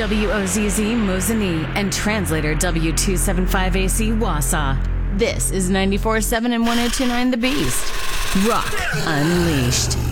WOZZ Mosinee and translator W275AC Wausau. This is 94.7 and 102.9 The Beast. Rock Unleashed.